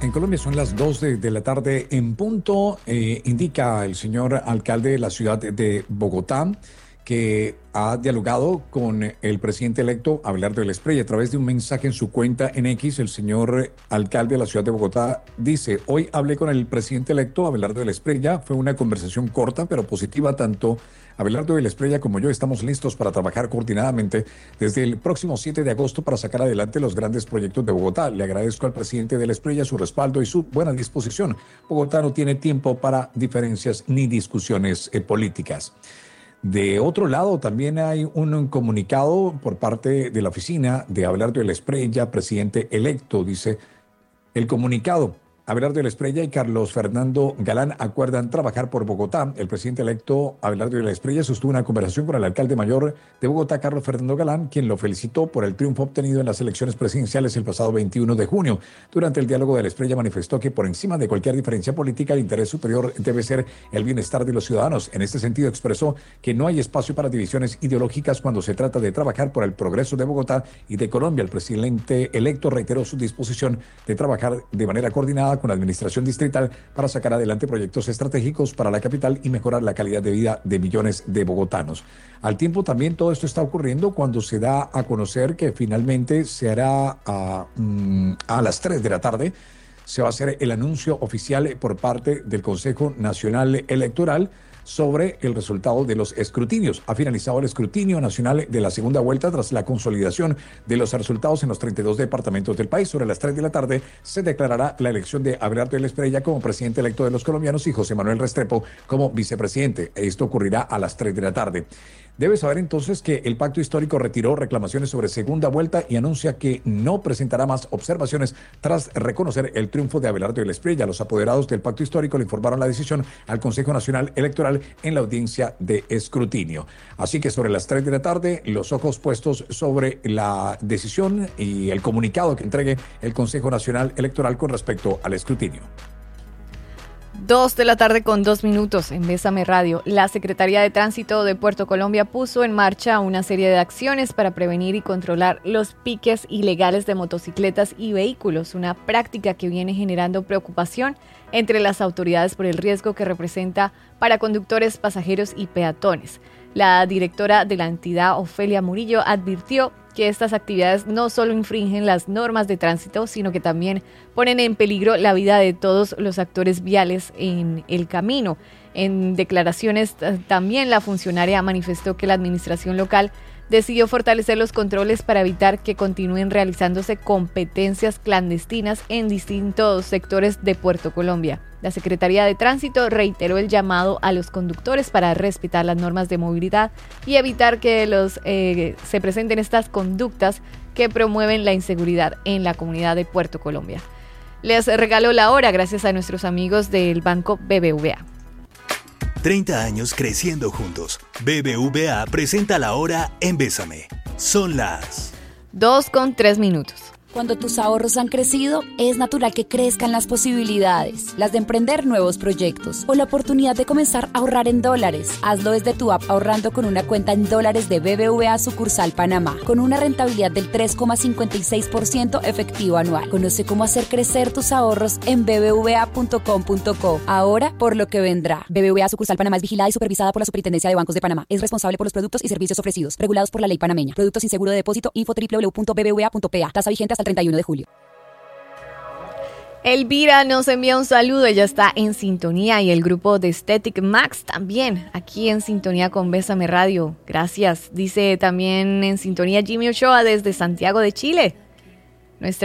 En Colombia son las 2 de la tarde en punto. Indica el señor alcalde de la ciudad de Bogotá que ha dialogado con el presidente electo Abelardo del Espriella. A través de un mensaje en su cuenta en X, el señor alcalde de la ciudad de Bogotá dice: hoy hablé con el presidente electo Abelardo del Espriella. Fue una conversación corta pero positiva. Tanto Abelardo del Espriella como yo estamos listos para trabajar coordinadamente desde el próximo 7 de agosto para sacar adelante los grandes proyectos de Bogotá. Le agradezco al presidente del Espriella su respaldo y su buena disposición. Bogotá no tiene tiempo para diferencias ni discusiones políticas. De otro lado, también hay un comunicado por parte de la oficina de Abelardo del Espriella, presidente electo. Dice el comunicado: Abelardo del Espriella y Carlos Fernando Galán acuerdan trabajar por Bogotá. El presidente electo Abelardo del Espriella sostuvo una conversación con el alcalde mayor de Bogotá, Carlos Fernando Galán, quien lo felicitó por el triunfo obtenido en las elecciones presidenciales el pasado 21 de junio. Durante el diálogo, del Espriella manifestó que por encima de cualquier diferencia política, el interés superior debe ser el bienestar de los ciudadanos. En este sentido, expresó que no hay espacio para divisiones ideológicas cuando se trata de trabajar por el progreso de Bogotá y de Colombia. El presidente electo reiteró su disposición de trabajar de manera coordinada con la administración distrital para sacar adelante proyectos estratégicos para la capital y mejorar la calidad de vida de millones de bogotanos. Al tiempo, también todo esto está ocurriendo cuando se da a conocer que finalmente se hará a las 3 de la tarde, se va a hacer el anuncio oficial por parte del Consejo Nacional Electoral sobre el resultado de los escrutinios. Ha finalizado el escrutinio nacional de la segunda vuelta tras la consolidación de los resultados en los 32 departamentos del país. Sobre las 3 de la tarde se declarará la elección de Abelardo del Espriella como presidente electo de los colombianos y José Manuel Restrepo como vicepresidente. Esto ocurrirá a las 3 de la tarde. Debe saber entonces que el Pacto Histórico retiró reclamaciones sobre segunda vuelta y anuncia que no presentará más observaciones tras reconocer el triunfo de Abelardo del Espriella. Los apoderados del Pacto Histórico le informaron la decisión al Consejo Nacional Electoral en la audiencia de escrutinio. Así que sobre las 3 de la tarde, los ojos puestos sobre la decisión y el comunicado que entregue el Consejo Nacional Electoral con respecto al escrutinio. 2 de la tarde con 2 minutos en Bésame Radio. La Secretaría de Tránsito de Puerto Colombia puso en marcha una serie de acciones para prevenir y controlar los piques ilegales de motocicletas y vehículos, una práctica que viene generando preocupación entre las autoridades por el riesgo que representa para conductores, pasajeros y peatones. La directora de la entidad, Ofelia Murillo, advirtió que estas actividades no solo infringen las normas de tránsito, sino que también ponen en peligro la vida de todos los actores viales en el camino. En declaraciones también la funcionaria manifestó que la administración local decidió fortalecer los controles para evitar que continúen realizándose competencias clandestinas en distintos sectores de Puerto Colombia. La Secretaría de Tránsito reiteró el llamado a los conductores para respetar las normas de movilidad y evitar que se presenten estas conductas que promueven la inseguridad en la comunidad de Puerto Colombia. Les regaló la hora gracias a nuestros amigos del Banco BBVA. 30 años creciendo juntos. BBVA presenta la hora en Bésame. Son las 2:03. Cuando tus ahorros han crecido, es natural que crezcan las posibilidades, las de emprender nuevos proyectos o la oportunidad de comenzar a ahorrar en dólares. Hazlo desde tu app ahorrando con una cuenta en dólares de BBVA sucursal Panamá, con una rentabilidad del 3,56% efectivo anual. Conoce cómo hacer crecer tus ahorros en bbva.com.co. Ahora por lo que vendrá. BBVA sucursal Panamá es vigilada y supervisada por la Superintendencia de Bancos de Panamá. Es responsable por los productos y servicios ofrecidos, regulados por la ley panameña. Productos sin seguro de depósito. Info www.bbva.pa. Tasa vigente hasta el 31 de julio. Elvira nos envía un saludo, ella está en sintonía y el grupo de Aesthetic Max también aquí en sintonía con Bésame Radio. Gracias. Dice también en sintonía Jimmy Ochoa desde Santiago de Chile.